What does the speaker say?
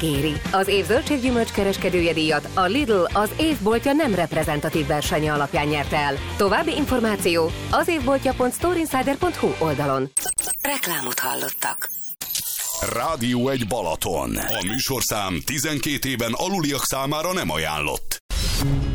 megéri. Az év zöldséggyümölcs kereskedője díjat a Lidl az évboltja nem reprezentatív versenye alapján nyerte el. További információ az évboltja.storeinsider.hu oldalon. Reklámot hallottak. Rádió 1 Balaton. A műsorszám 12 éven aluliak számára nem ajánlott.